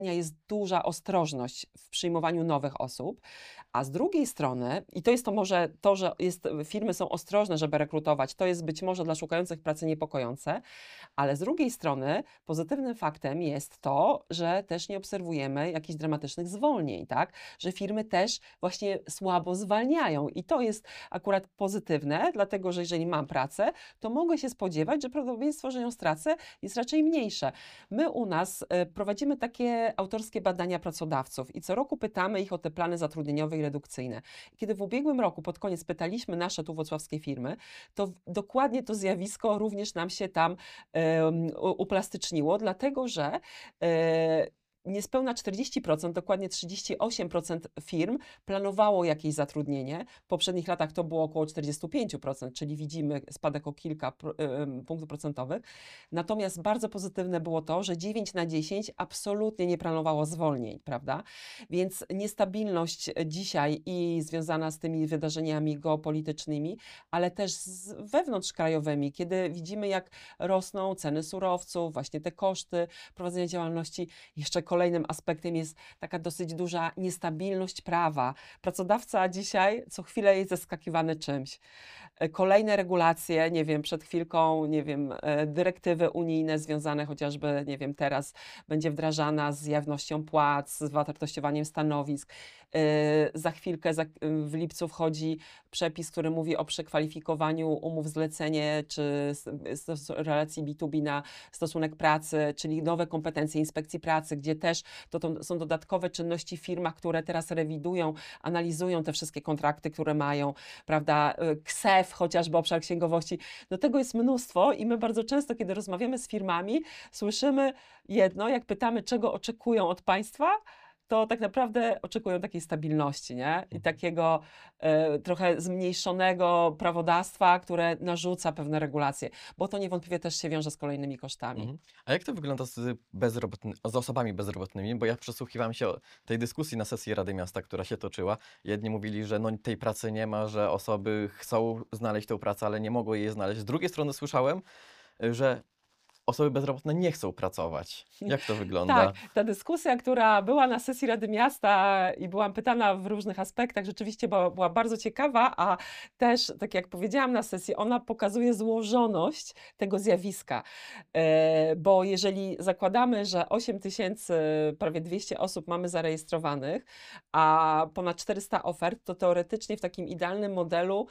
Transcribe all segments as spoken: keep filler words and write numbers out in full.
jest duża ostrożność w przyjmowaniu nowych osób, a z drugiej strony, i to jest to może to, że jest, firmy są ostrożne, żeby rekrutować, to jest być może dla szukających pracy niepokojące, ale z drugiej strony pozytywnym faktem jest to, że też nie obserwujemy jakichś dramatycznych zwolnień, tak? Że firmy też właśnie słabo zwalniają i to jest akurat pozytywne, dlatego że jeżeli mam pracę, to mogę się spodziewać, że prawdopodobieństwo, że ją stracę, jest raczej mniejsze. My u nas y, prowadzimy takie autorskie badania pracodawców i co roku pytamy ich o te plany zatrudnieniowe i redukcyjne. Kiedy w ubiegłym roku pod koniec pytaliśmy nasze tu włocławskie firmy, to w, dokładnie to zjawisko również nam się tam um, uplastyczniło, dlatego że e, niespełna czterdzieści procent, dokładnie trzydzieści osiem procent firm planowało jakieś zatrudnienie. W poprzednich latach to było około czterdzieści pięć procent, czyli widzimy spadek o kilka pro, y, punktów procentowych. Natomiast bardzo pozytywne było to, że dziewięć na dziesięć absolutnie nie planowało zwolnień, prawda? Więc niestabilność dzisiaj i związana z tymi wydarzeniami geopolitycznymi, ale też z wewnątrzkrajowymi, kiedy widzimy, jak rosną ceny surowców, właśnie te koszty prowadzenia działalności. Jeszcze kolejnym aspektem jest taka dosyć duża niestabilność prawa. Pracodawca dzisiaj co chwilę jest zaskakiwany czymś. Kolejne regulacje, nie wiem, przed chwilką, nie wiem, dyrektywy unijne związane chociażby, nie wiem, teraz będzie wdrażana z jawnością płac, z wartościowaniem stanowisk. Za chwilkę, za, w lipcu wchodzi przepis, który mówi o przekwalifikowaniu umów zlecenie czy relacji B dwa B na stosunek pracy, czyli nowe kompetencje inspekcji pracy, gdzie też to, to są dodatkowe czynności w firmach, które teraz rewidują, analizują te wszystkie kontrakty, które mają, prawda, K S E F, chociażby obszar księgowości. Do tego jest mnóstwo i my bardzo często, kiedy rozmawiamy z firmami, słyszymy jedno, jak pytamy, czego oczekują od państwa, to tak naprawdę oczekują takiej stabilności, nie? I takiego e, trochę zmniejszonego prawodawstwa, które narzuca pewne regulacje, bo to niewątpliwie też się wiąże z kolejnymi kosztami. Mhm. A jak to wygląda z, bezrobotny, z osobami bezrobotnymi? Bo ja przysłuchiwałem się o tej dyskusji na sesji Rady Miasta, która się toczyła. Jedni mówili, że no, tej pracy nie ma, że osoby chcą znaleźć tę pracę, ale nie mogą jej znaleźć. Z drugiej strony słyszałem, że osoby bezrobotne nie chcą pracować. Jak to wygląda? Tak, ta dyskusja, która była na sesji Rady Miasta i byłam pytana w różnych aspektach, rzeczywiście była, była bardzo ciekawa, a też, tak jak powiedziałam na sesji, ona pokazuje złożoność tego zjawiska, e, bo jeżeli zakładamy, że osiem tysięcy, prawie dwieście osób mamy zarejestrowanych, a ponad czterysta ofert, to teoretycznie w takim idealnym modelu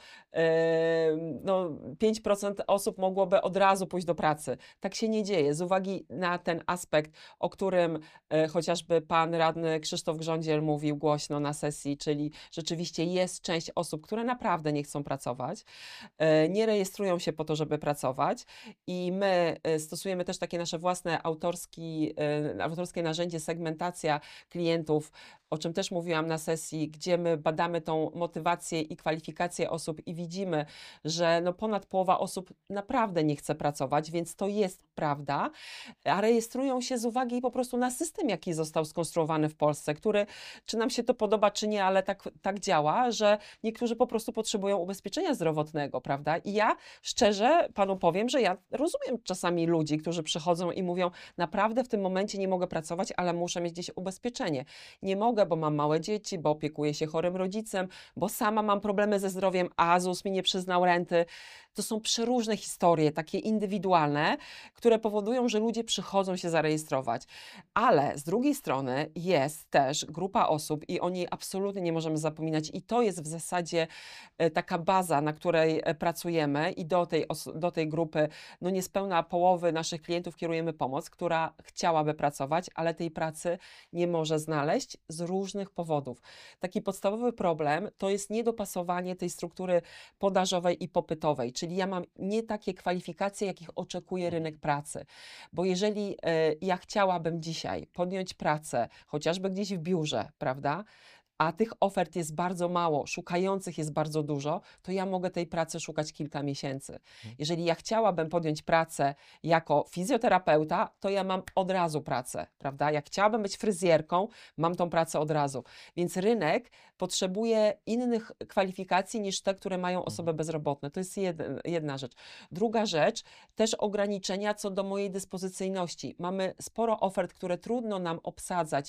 e, no, pięć procent osób mogłoby od razu pójść do pracy. Tak się nie dzieje z uwagi na ten aspekt, o którym e, chociażby pan radny Krzysztof Grządziel mówił głośno na sesji, czyli rzeczywiście jest część osób, które naprawdę nie chcą pracować, e, nie rejestrują się po to, żeby pracować i my e, stosujemy też takie nasze własne autorski, e, autorskie narzędzie segmentacja klientów, o czym też mówiłam na sesji, gdzie my badamy tą motywację i kwalifikację osób i widzimy, że no ponad połowa osób naprawdę nie chce pracować, więc to jest prawda, a rejestrują się z uwagi po prostu na system, jaki został skonstruowany w Polsce, który, czy nam się to podoba, czy nie, ale tak, tak działa, że niektórzy po prostu potrzebują ubezpieczenia zdrowotnego, prawda? I ja szczerze panu powiem, że ja rozumiem czasami ludzi, którzy przychodzą i mówią, naprawdę w tym momencie nie mogę pracować, ale muszę mieć gdzieś ubezpieczenie. Nie mogę, bo mam małe dzieci, bo opiekuję się chorym rodzicem, bo sama mam problemy ze zdrowiem, a ZUS mi nie przyznał renty. To są przeróżne historie, takie indywidualne, które powodują, że ludzie przychodzą się zarejestrować. Ale z drugiej strony jest też grupa osób i o niej absolutnie nie możemy zapominać i to jest w zasadzie taka baza, na której pracujemy i do tej, do tej grupy no niespełna połowy naszych klientów kierujemy pomoc, która chciałaby pracować, ale tej pracy nie może znaleźć z różnych powodów. Taki podstawowy problem to jest niedopasowanie tej struktury podażowej i popytowej, czyli ja mam nie takie kwalifikacje, jakich oczekuje rynek pracy. Bo jeżeli y, ja chciałabym dzisiaj podjąć pracę, chociażby gdzieś w biurze, prawda, a tych ofert jest bardzo mało, szukających jest bardzo dużo, to ja mogę tej pracy szukać kilka miesięcy. Jeżeli ja chciałabym podjąć pracę jako fizjoterapeuta, to ja mam od razu pracę, prawda? Jak chciałabym być fryzjerką, mam tą pracę od razu. Więc rynek potrzebuje innych kwalifikacji niż te, które mają osoby bezrobotne. To jest jed- jedna rzecz. Druga rzecz, też ograniczenia co do mojej dyspozycyjności. Mamy sporo ofert, które trudno nam obsadzać